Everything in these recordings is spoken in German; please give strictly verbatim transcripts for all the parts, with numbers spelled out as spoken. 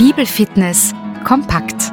Bibelfitness kompakt.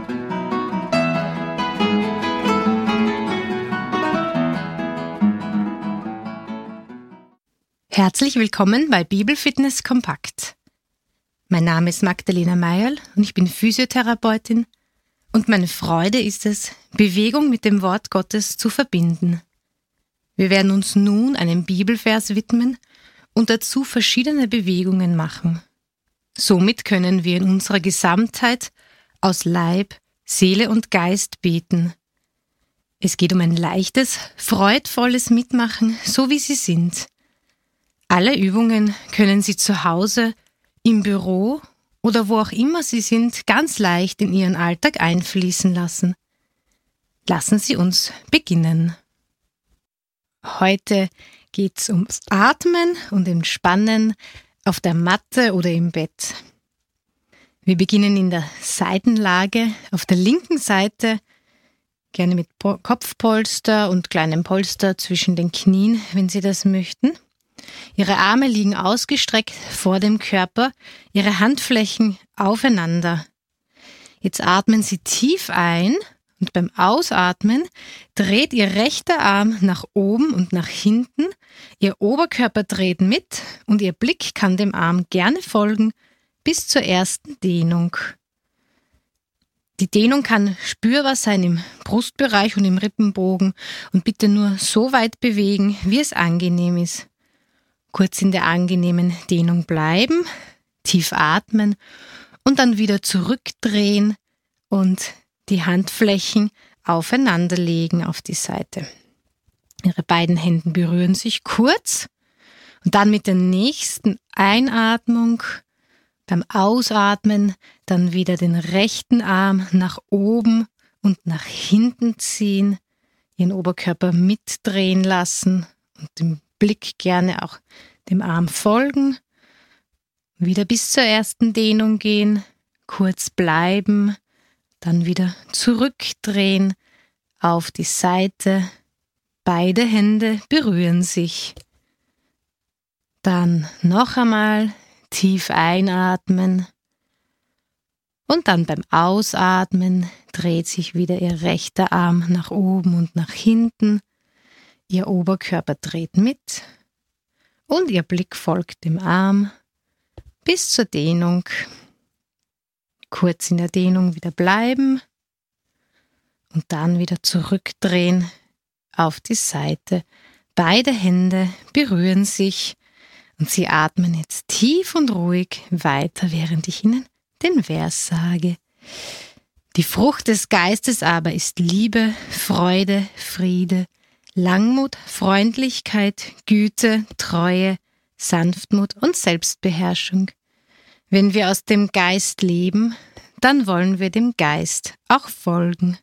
Herzlich willkommen bei Bibelfitness kompakt. Mein Name ist Magdalena Meierl und ich bin Physiotherapeutin und meine Freude ist es, Bewegung mit dem Wort Gottes zu verbinden. Wir werden uns nun einem Bibelvers widmen und dazu verschiedene Bewegungen machen. Somit können wir in unserer Gesamtheit aus Leib, Seele und Geist beten. Es geht um ein leichtes, freudvolles Mitmachen, so wie Sie sind. Alle Übungen können Sie zu Hause, im Büro oder wo auch immer Sie sind, ganz leicht in Ihren Alltag einfließen lassen. Lassen Sie uns beginnen. Heute geht's ums Atmen und Entspannen auf der Matte oder im Bett. Wir beginnen in der Seitenlage auf der linken Seite, gerne mit Kopfpolster und kleinem Polster zwischen den Knien, wenn Sie das möchten. Ihre Arme liegen ausgestreckt vor dem Körper, Ihre Handflächen aufeinander. Jetzt atmen Sie tief ein und beim Ausatmen dreht Ihr rechter Arm nach oben und nach hinten, Ihr Oberkörper dreht mit und Ihr Blick kann dem Arm gerne folgen bis zur ersten Dehnung. Die Dehnung kann spürbar sein im Brustbereich und im Rippenbogen und bitte nur so weit bewegen, wie es angenehm ist. Kurz in der angenehmen Dehnung bleiben, tief atmen und dann wieder zurückdrehen und die Handflächen aufeinanderlegen auf die Seite. Ihre beiden Hände berühren sich kurz und dann mit der nächsten Einatmung, beim Ausatmen, dann wieder den rechten Arm nach oben und nach hinten ziehen, Ihren Oberkörper mitdrehen lassen und dem Blick gerne auch dem Arm folgen, wieder bis zur ersten Dehnung gehen, kurz bleiben, dann wieder zurückdrehen auf die Seite. Beide Hände berühren sich. Dann noch einmal tief einatmen und dann beim Ausatmen dreht sich wieder Ihr rechter Arm nach oben und nach hinten. Ihr Oberkörper dreht mit und Ihr Blick folgt dem Arm bis zur Dehnung. Kurz in der Dehnung wieder bleiben und dann wieder zurückdrehen auf die Seite. Beide Hände berühren sich und Sie atmen jetzt tief und ruhig weiter, während ich Ihnen den Vers sage. Die Frucht des Geistes aber ist Liebe, Freude, Friede, Langmut, Freundlichkeit, Güte, Treue, Sanftmut und Selbstbeherrschung. Wenn wir aus dem Geist leben, dann wollen wir dem Geist auch folgen.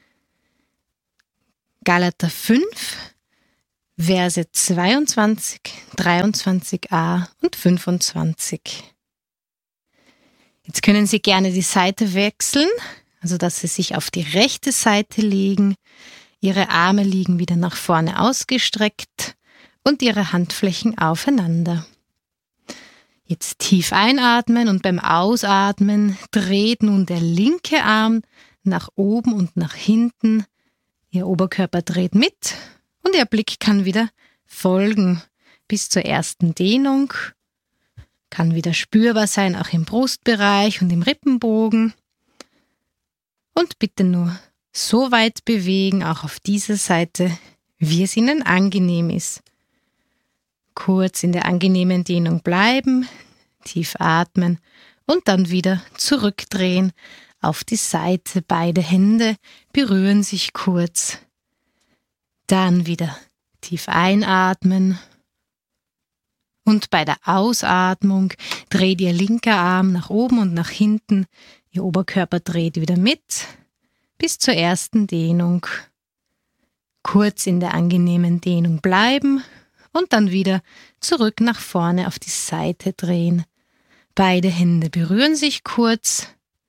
Galater fünf, Verse zweiundzwanzig, dreiundzwanzig a und fünfundzwanzig. Jetzt können Sie gerne die Seite wechseln, also dass Sie sich auf die rechte Seite legen. Ihre Arme liegen wieder nach vorne ausgestreckt und Ihre Handflächen aufeinander. Jetzt tief einatmen und beim Ausatmen dreht nun der linke Arm nach oben und nach hinten. Ihr Oberkörper dreht mit und Ihr Blick kann wieder folgen bis zur ersten Dehnung. Kann wieder spürbar sein, auch im Brustbereich und im Rippenbogen. Und bitte nur so weit bewegen, auch auf dieser Seite, wie es Ihnen angenehm ist. Kurz in der angenehmen Dehnung bleiben, tief atmen und dann wieder zurückdrehen auf die Seite. Beide Hände berühren sich kurz. Dann wieder tief einatmen und bei der Ausatmung dreht Ihr linker Arm nach oben und nach hinten. Ihr Oberkörper dreht wieder mit bis zur ersten Dehnung. Kurz in der angenehmen Dehnung bleiben und dann wieder zurück nach vorne auf die Seite drehen. Beide Hände berühren sich kurz.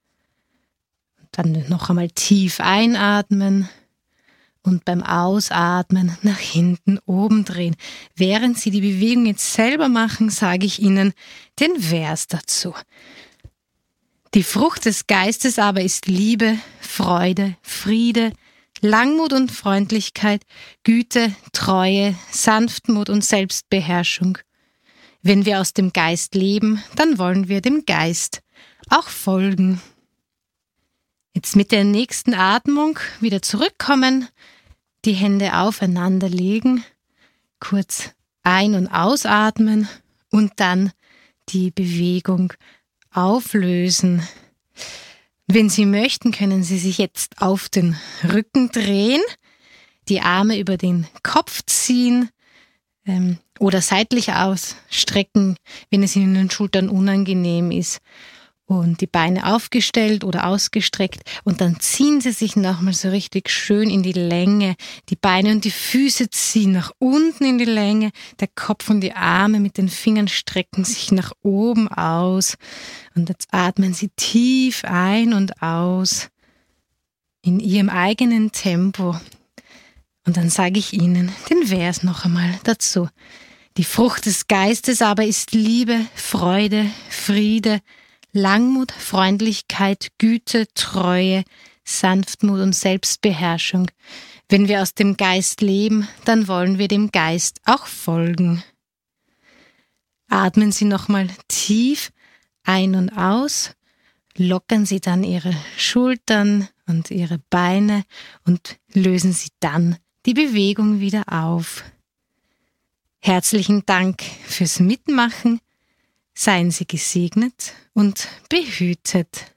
Dann noch einmal tief einatmen und beim Ausatmen nach hinten oben drehen. Während Sie die Bewegung jetzt selber machen, sage ich Ihnen den Vers dazu. Die Frucht des Geistes aber ist Liebe, Freude, Friede, Langmut und Freundlichkeit, Güte, Treue, Sanftmut und Selbstbeherrschung. Wenn wir aus dem Geist leben, dann wollen wir dem Geist auch folgen. Jetzt mit der nächsten Atmung wieder zurückkommen, die Hände aufeinander legen, kurz ein- und ausatmen und dann die Bewegung auflösen. Wenn Sie möchten, können Sie sich jetzt auf den Rücken drehen, die Arme über den Kopf ziehen ähm, oder seitlich ausstrecken, wenn es Ihnen in den Schultern unangenehm ist. Und die Beine aufgestellt oder ausgestreckt und dann ziehen Sie sich nochmal so richtig schön in die Länge. Die Beine und die Füße ziehen nach unten in die Länge. Der Kopf und die Arme mit den Fingern strecken sich nach oben aus. Und jetzt atmen Sie tief ein und aus in Ihrem eigenen Tempo. Und dann sage ich Ihnen den Vers noch einmal dazu. Die Frucht des Geistes aber ist Liebe, Freude, Friede, Langmut, Freundlichkeit, Güte, Treue, Sanftmut und Selbstbeherrschung. Wenn wir aus dem Geist leben, dann wollen wir dem Geist auch folgen. Atmen Sie nochmal tief ein und aus, lockern Sie dann Ihre Schultern und Ihre Beine und lösen Sie dann die Bewegung wieder auf. Herzlichen Dank fürs Mitmachen. Seien Sie gesegnet und behütet.